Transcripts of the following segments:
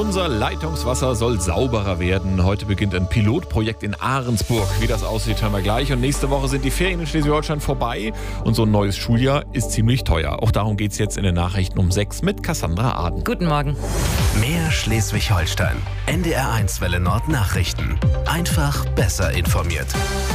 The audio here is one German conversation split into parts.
Unser Leitungswasser soll sauberer werden. Heute beginnt ein Pilotprojekt in Ahrensburg. Wie das aussieht, hören wir gleich. Und nächste Woche sind die Ferien in Schleswig-Holstein vorbei. Und so ein neues Schuljahr ist ziemlich teuer. Auch darum geht es jetzt in den Nachrichten um 6 mit Cassandra Aden. Guten Morgen. Mehr Schleswig-Holstein. NDR1 Welle Nord Nachrichten. Einfach besser informiert.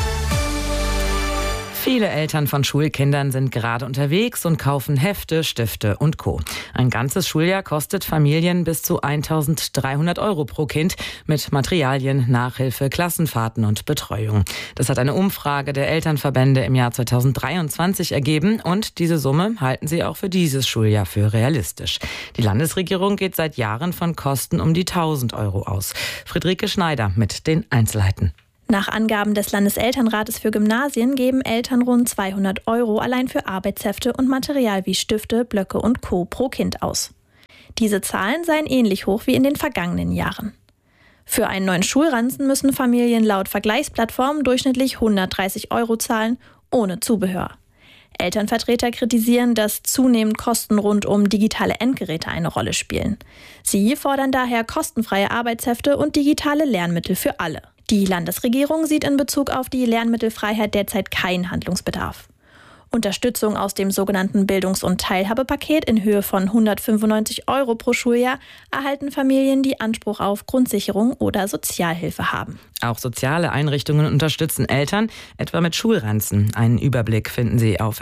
Viele Eltern von Schulkindern sind gerade unterwegs und kaufen Hefte, Stifte und Co. Ein ganzes Schuljahr kostet Familien bis zu 1.300 € pro Kind mit Materialien, Nachhilfe, Klassenfahrten und Betreuung. Das hat eine Umfrage der Elternverbände im Jahr 2023 ergeben und diese Summe halten sie auch für dieses Schuljahr für realistisch. Die Landesregierung geht seit Jahren von Kosten um die 1.000 € aus. Friederike Schneider mit den Einzelheiten. Nach Angaben des Landeselternrates für Gymnasien geben Eltern rund 200 € allein für Arbeitshefte und Material wie Stifte, Blöcke und Co. pro Kind aus. Diese Zahlen seien ähnlich hoch wie in den vergangenen Jahren. Für einen neuen Schulranzen müssen Familien laut Vergleichsplattformen durchschnittlich 130 € zahlen, ohne Zubehör. Elternvertreter kritisieren, dass zunehmend Kosten rund um digitale Endgeräte eine Rolle spielen. Sie fordern daher kostenfreie Arbeitshefte und digitale Lernmittel für alle. Die Landesregierung sieht in Bezug auf die Lernmittelfreiheit derzeit keinen Handlungsbedarf. Unterstützung aus dem sogenannten Bildungs- und Teilhabepaket in Höhe von 195 € pro Schuljahr erhalten Familien, die Anspruch auf Grundsicherung oder Sozialhilfe haben. Auch soziale Einrichtungen unterstützen Eltern, etwa mit Schulranzen. Einen Überblick finden Sie auf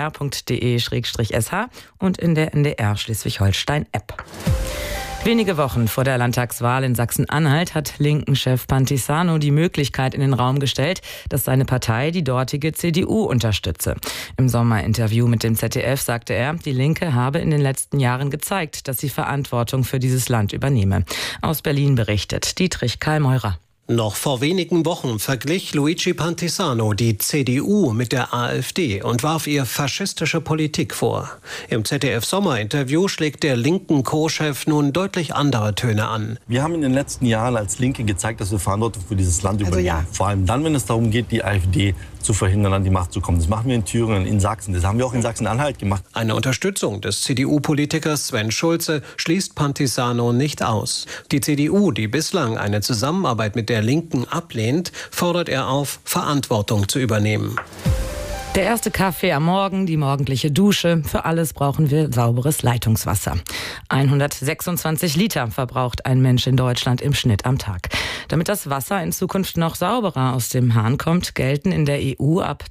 ndr.de/sh und in der NDR Schleswig-Holstein-App. Wenige Wochen vor der Landtagswahl in Sachsen-Anhalt hat Linken-Chef Pantisano die Möglichkeit in den Raum gestellt, dass seine Partei die dortige CDU unterstütze. Im Sommerinterview mit dem ZDF sagte er, die Linke habe in den letzten Jahren gezeigt, dass sie Verantwortung für dieses Land übernehme. Aus Berlin berichtet Dietrich Karl-Meurer. Noch vor wenigen Wochen verglich Luigi Pantisano die CDU mit der AfD und warf ihr faschistische Politik vor. Im ZDF-Sommerinterview schlägt der linken Co-Chef nun deutlich andere Töne an. Wir haben in den letzten Jahren als Linke gezeigt, dass wir Verantwortung für dieses Land übernehmen. Ja. Vor allem dann, wenn es darum geht, die AfD zu verhindern, an die Macht zu kommen. Das machen wir in Thüringen, in Sachsen. Das haben wir auch in Sachsen-Anhalt gemacht. Eine Unterstützung des CDU-Politikers Sven Schulze schließt Pantisano nicht aus. Die CDU, die bislang eine Zusammenarbeit mit der Linken ablehnt, fordert er auf, Verantwortung zu übernehmen. Der erste Kaffee am Morgen, die morgendliche Dusche. Für alles brauchen wir sauberes Leitungswasser. 126 Liter verbraucht ein Mensch in Deutschland im Schnitt am Tag. Damit das Wasser in Zukunft noch sauberer aus dem Hahn kommt, gelten in der EU ab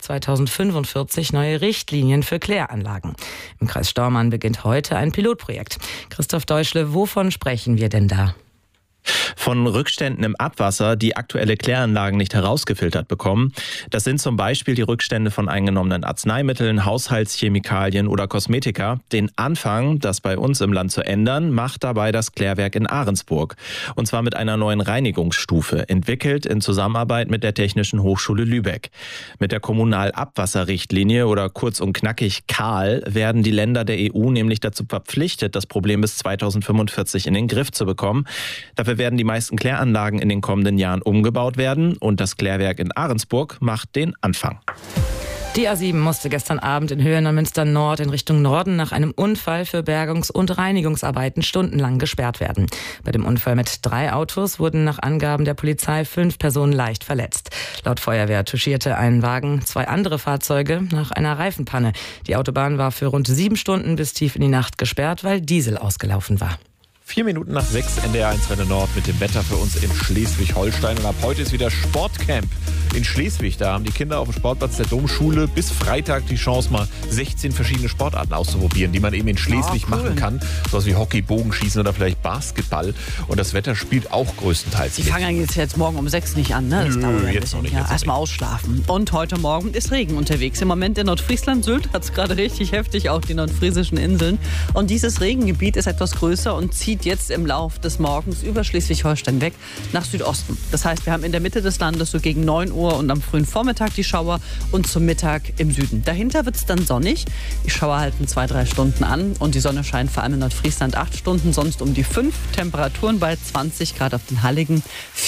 2045 neue Richtlinien für Kläranlagen. Im Kreis Stormarn beginnt heute ein Pilotprojekt. Christoph Deutschle, wovon sprechen wir denn da? Von Rückständen im Abwasser, die aktuelle Kläranlagen nicht herausgefiltert bekommen. Das sind zum Beispiel die Rückstände von eingenommenen Arzneimitteln, Haushaltschemikalien oder Kosmetika. Den Anfang, das bei uns im Land zu ändern, macht dabei das Klärwerk in Ahrensburg. Und zwar mit einer neuen Reinigungsstufe, entwickelt in Zusammenarbeit mit der Technischen Hochschule Lübeck. Mit der Kommunalabwasserrichtlinie oder kurz und knackig KAL werden die Länder der EU nämlich dazu verpflichtet, das Problem bis 2045 in den Griff zu bekommen. Dafür werden die meisten Kläranlagen in den kommenden Jahren umgebaut werden und das Klärwerk in Ahrensburg macht den Anfang. Die A7 musste gestern Abend in Höhe Neumünster Nord in Richtung Norden nach einem Unfall für Bergungs- und Reinigungsarbeiten stundenlang gesperrt werden. Bei dem Unfall mit 3 Autos wurden nach Angaben der Polizei 5 Personen leicht verletzt. Laut Feuerwehr touchierte ein Wagen 2 andere Fahrzeuge nach einer Reifenpanne. Die Autobahn war für rund 7 Stunden bis tief in die Nacht gesperrt, weil Diesel ausgelaufen war. 4 Minuten nach 6, NDR1 Welle Nord mit dem Wetter für uns in Schleswig-Holstein. Und ab heute ist wieder Sportcamp in Schleswig. Da haben die Kinder auf dem Sportplatz der Domschule bis Freitag die Chance, mal 16 verschiedene Sportarten auszuprobieren, die man eben in Schleswig machen kann. Sowas wie Hockey, Bogenschießen oder vielleicht Basketball. Und das Wetter spielt auch größtenteils Die fangen jetzt morgen um 6 nicht an, ne? Das dauert ein bisschen. Erstmal ausschlafen. Und heute Morgen ist Regen unterwegs. Im Moment in Nordfriesland, Sylt hat es gerade richtig heftig, auch die nordfriesischen Inseln. Und dieses Regengebiet ist etwas größer und zieht jetzt im Lauf des Morgens über Schleswig-Holstein weg nach Südosten. Das heißt, wir haben in der Mitte des Landes so gegen 9 Uhr und am frühen Vormittag die Schauer und zum Mittag im Süden. Dahinter wird es dann sonnig. Die Schauer halten 2-3 Stunden an und die Sonne scheint vor allem in Nordfriesland 8 Stunden, sonst um die 5. Temperaturen bei 20 Grad auf den Halligen,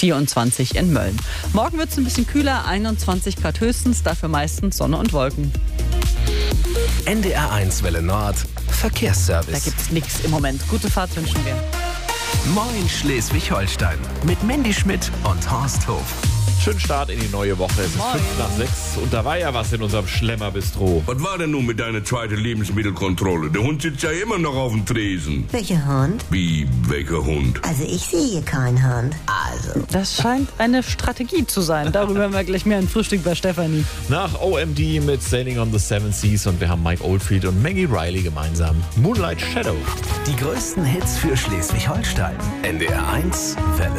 24 in Mölln. Morgen wird es ein bisschen kühler, 21 Grad höchstens, dafür meistens Sonne und Wolken. NDR1 Welle Nord, Verkehrsservice. Da gibt es nichts im Moment. Gute Fahrt wünschen wir. Moin Schleswig-Holstein mit Mandy Schmidt und Horst Hof. Schönen Start in die neue Woche. Es ist 5:05 und da war ja was in unserem Schlemmerbistro. Was war denn nun mit deiner zweiten Lebensmittelkontrolle? Der Hund sitzt ja immer noch auf dem Tresen. Welcher Hund? Wie, welcher Hund? Also ich sehe hier keinen Hund. Also. Das scheint eine Strategie zu sein. Darüber haben wir gleich mehr ein Frühstück bei Stefanie. Nach OMD mit Sailing on the Seven Seas und wir haben Mike Oldfield und Maggie Riley gemeinsam. Moonlight Shadow. Die größten Hits für Schleswig-Holstein. NDR 1, Welle